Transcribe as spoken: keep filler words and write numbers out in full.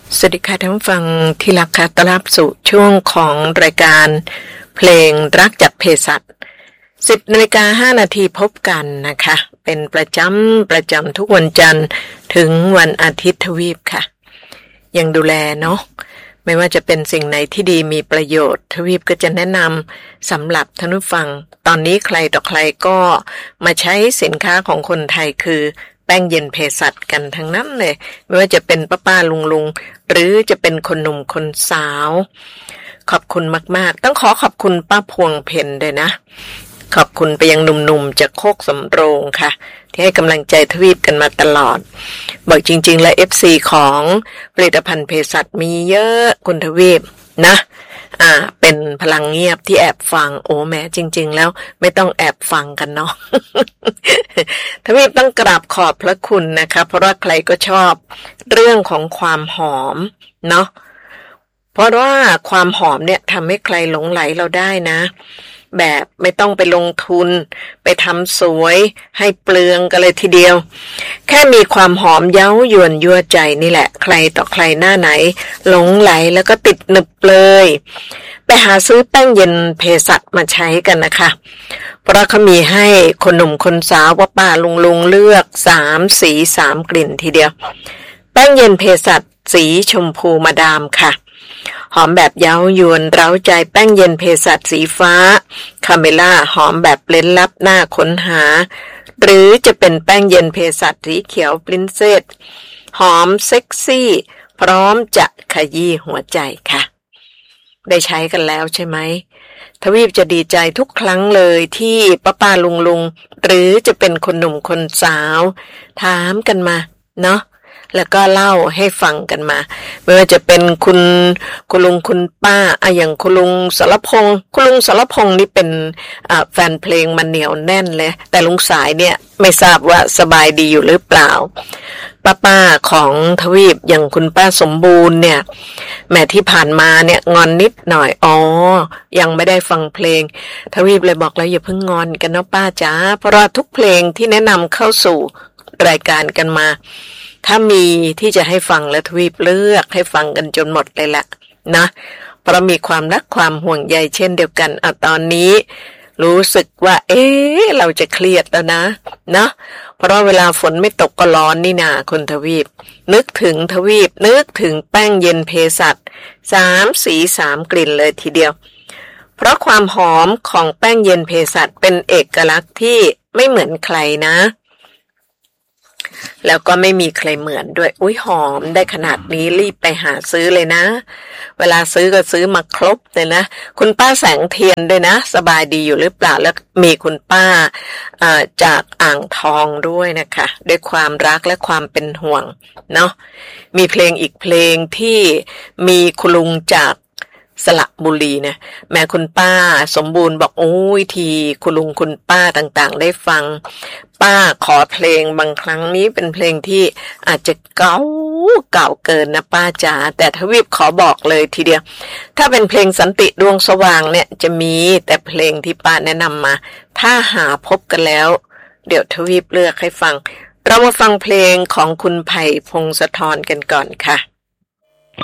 สวัสดีค่ะท่านผู้ฟังที่รักค่ะต้อนรับสู่ช่วงของรายการเพลงรักจากเภสัช สิบนาฬิกาห้านาทีพบกันนะคะเป็นประจำประจำทุกวันจันทร์ถึงวันอาทิตย์ทวีปค่ะยังดูแลเนาะไม่ว่าจะเป็นสิ่งไหนที่ดีมีประโยชน์ทวีปก็จะแนะนำสำหรับท่านผู้ฟังตอนนี้ใครต่อใครก็มาใช้สินค้าของคนไทยคือแป้งเย็นเภสัชกันทั้งนั้นเลยไม่ว่าจะเป็นป้าป้าลุงลุงหรือจะเป็นคนหนุ่มคนสาวขอบคุณมากๆต้องขอขอบคุณป้าพวงเพ็ญด้วยนะขอบคุณไปยังหนุ่มๆจากโคกสำโรงค่ะที่ให้กำลังใจทวีปกันมาตลอดบอกจริงๆแล้ว เอฟ ซี ของผลิตภัณฑ์เภสัชมีเยอะคุณทวีปนะอ่าเป็นพลังเงียบที่แอบฟังโอ้แม้จริงๆแล้วไม่ต้องแอบฟังกันเนาะ ทวีปต้องกราบขอบพระคุณนะคะเพราะว่าใครก็ชอบเรื่องของความหอมเนาะเพราะว่าความหอมเนี่ยทำให้ใครหลงไหลเราได้นะแบบไม่ต้องไปลงทุนไปทำสวยให้เปลืองกันเลยทีเดียวแค่มีความหอมเย้ายวนยั่วใจนี่แหละใครต่อใครหน้าไหนหลงไหลแล้วก็ติดหนึบเลยไปหาซื้อแป้งเย็นเภสัชมาใช้กันนะคะเพราะเขามีให้คนหนุ่มคนสาวว่าป้าลุงลุงเลือกสามสีสามกลิ่นทีเดียวแป้งเย็นเภสัชสีชมพูมาดามค่ะหอมแบบเย้ายวนเร้าใจแป้งเย็นเภสัชสีฟ้าคาเมล่าหอมแบบเล้นลับหน้าค้นหาหรือจะเป็นแป้งเย็นเภสัชสีเขียวปรินเซสหอมเซ็กซี่พร้อมจะขยี้หัวใจค่ะได้ใช้กันแล้วใช่ไหมทวีปจะดีใจทุกครั้งเลยที่ป้าป้าลุงลุงหรือจะเป็นคนหนุ่มคนสาวถามกันมาเนาะแล้วก็เล่าให้ฟังกันมาไม่ว่าจะเป็นคุณคุณลุงคุณป้าอะอย่างคุณลุงสรพงษ์คุณลุงสรพงษ์นี่เป็นอ่าแฟนเพลงมันเหนียวแน่นเลยแต่ลุงสายเนี่ยไม่ทราบว่าสบายดีอยู่หรือเปล่าป้าป้าของทวีปอย่างคุณป้าสมบูรณ์เนี่ยแม้ที่ผ่านมาเนี่ยงอนนิดหน่อยอ๋อยังไม่ได้ฟังเพลงทวีปเลยบอกแล้วอย่าเพิ่งงอนกันเนาะป้าจ๋าเพราะว่าทุกเพลงที่แนะนำเข้าสู่รายการกันมาถ้ามีที่จะให้ฟังและทวีปเลือกให้ฟังกันจนหมดเลยแหละนะเพราะมีความรักความห่วงใยเช่นเดียวกันอ่ะตอนนี้รู้สึกว่าเอ๊ะเราจะเครียดแล้วนะนะเพราะเวลาฝนไม่ตกก็ร้อนนี่นาคุณทวีปนึกถึงทวีปนึกถึงแป้งเย็นเภสัชสามสีสามกลิ่นเลยทีเดียวเพราะความหอมของแป้งเย็นเภสัชเป็นเอกลักษณ์ที่ไม่เหมือนใครนะแล้วก็ไม่มีใครเหมือนด้วยอุ้ยหอมได้ขนาดนี้รีบไปหาซื้อเลยนะเวลาซื้อก็ซื้อมาครบเลยนะคุณป้าแสงเทียนด้วยนะสบายดีอยู่หรือเปล่าแล้วมีคุณป้าอ่าจากอ่างทองด้วยนะคะด้วยความรักและความเป็นห่วงเนาะมีเพลงอีกเพลงที่มีคุณลุงจากสระบุรีเนี่ยแม่คุณป้าสมบูรณ์บอกโอ้ยทีคุณลุงคุณป้าต่างๆได้ฟังป้าขอเพลงบางครั้งนี้เป็นเพลงที่อาจจะเก่าเก่าเกินนะป้าจ๋าแต่ทวีปขอบอกเลยทีเดียวถ้าเป็นเพลงสันติดวงสว่างเนี่ยจะมีแต่เพลงที่ป้าแนะนำมาถ้าหาพบกันแล้วเดี๋ยวทวีปเลือกให้ฟังเรามาฟังเพลงของคุณไผ่พงศธรกันก่อนค่ะ